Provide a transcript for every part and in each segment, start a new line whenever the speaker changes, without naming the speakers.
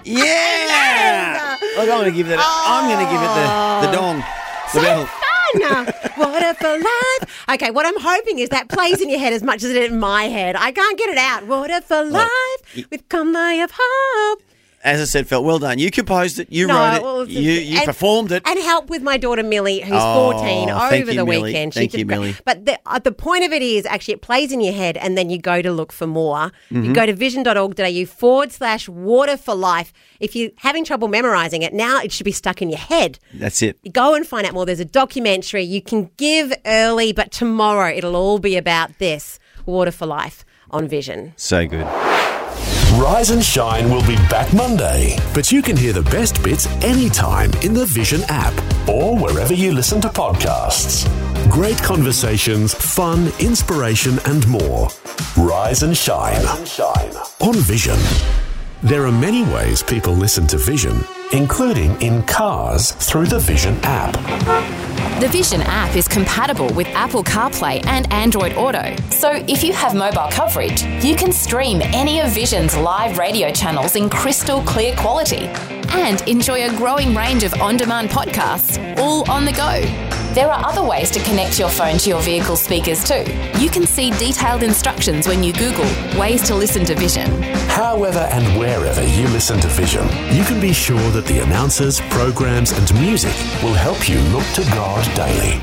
Yeah! Look, I'm going to give it the dong. The bell.
Water for life. Okay, what I'm hoping is that plays in your head as much as it did in my head. I can't get it out. Water for life with Convoy of Hope.
As I said, Phil, well done. You composed it. You wrote it. You performed it.
And help with my daughter Millie, who's 14, over the weekend.
Thank you, Millie.
But the point of it is, actually, it plays in your head and then you go to look for more. You go to vision.org.au/water for life. If you're having trouble memorising it, now it should be stuck in your head.
That's it.
You go and find out more. There's a documentary. You can give early, but tomorrow it'll all be about this. Water for Life on Vision.
So good.
Rise and Shine will be back Monday, but you can hear the best bits anytime in the Vision app or wherever you listen to podcasts. Great conversations, fun, inspiration and more. Rise and Shine on Vision. There are many ways people listen to Vision, including in cars through the Vision app.
The Vision app is compatible with Apple CarPlay and Android Auto. So if you have mobile coverage, you can stream any of Vision's live radio channels in crystal clear quality and enjoy a growing range of on-demand podcasts all on the go. There are other ways to connect your phone to your vehicle speakers too. You can see detailed instructions when you Google ways to listen to Vision.
However and wherever you listen to Vision, you can be sure that the announcers, programs and music will help you look to God daily.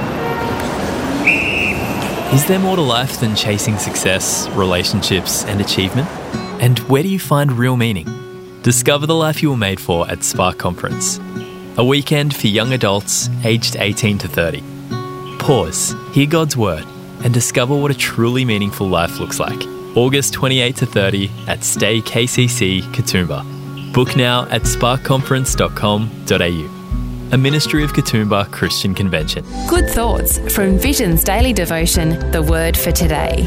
Is there more to life than chasing success, relationships and achievement? And where do you find real meaning? Discover the life you were made for at Spark Conference. A weekend for young adults aged 18 to 30. Pause, hear God's word, and discover what a truly meaningful life looks like. August 28 to 30 at Stay KCC, Katoomba. Book now at sparkconference.com.au. A ministry of Katoomba Christian Convention.
Good thoughts from Vision's daily devotion, The Word for Today.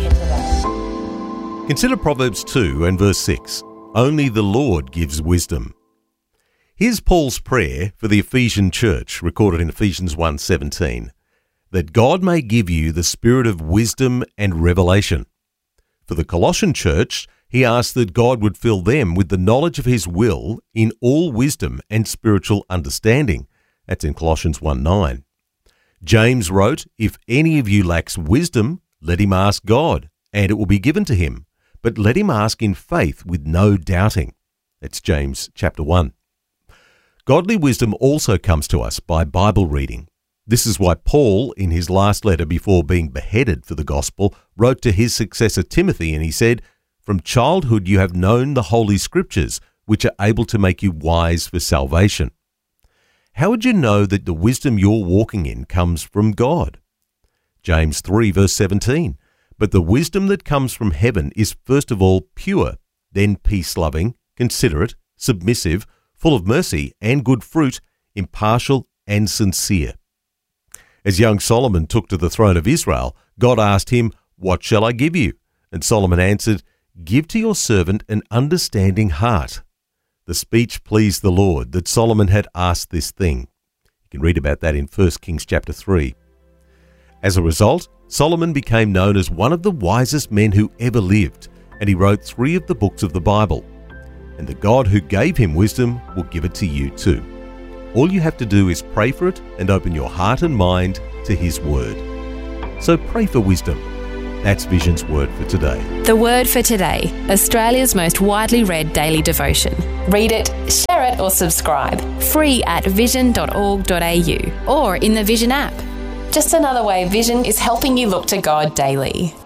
Consider Proverbs 2 and verse 6. Only the Lord gives wisdom. Here's Paul's prayer for the Ephesian church, recorded in Ephesians 1:17, that God may give you the spirit of wisdom and revelation. For the Colossian church, he asked that God would fill them with the knowledge of his will in all wisdom and spiritual understanding. That's in Colossians 1:9. James wrote, if any of you lacks wisdom, let him ask God, and it will be given to him. But let him ask in faith with no doubting. That's James chapter 1. Godly wisdom also comes to us by Bible reading. This is why Paul, in his last letter before being beheaded for the gospel, wrote to his successor Timothy, and he said, from childhood you have known the Holy Scriptures, which are able to make you wise for salvation. How would you know that the wisdom you're walking in comes from God? James 3 verse 17, but the wisdom that comes from heaven is first of all pure, then peace-loving, considerate, submissive, full of mercy and good fruit, impartial and sincere. As young Solomon took to the throne of Israel, God asked him, what shall I give you? And Solomon answered, give to your servant an understanding heart. The speech pleased the Lord that Solomon had asked this thing. You can read about that in 1 Kings chapter 3. As a result, Solomon became known as one of the wisest men who ever lived, and he wrote 3 of the books of the Bible. And the God who gave him wisdom will give it to you too. All you have to do is pray for it and open your heart and mind to his word. So pray for wisdom. That's Vision's Word for Today.
The Word for Today, Australia's most widely read daily devotion. Read it, share it or subscribe. Free at vision.org.au or in the Vision app. Just another way Vision is helping you look to God daily.